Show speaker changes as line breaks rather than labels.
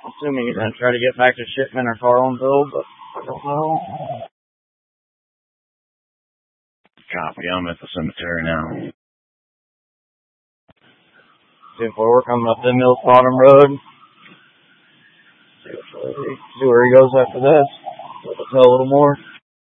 assuming he's going to try to get back to Shipman or Carlinville, but I don't know.
Copy, I'm at the cemetery now.
10-4, we're coming up the Mills Bottom Road. See where he goes after this. We'll tell a little more.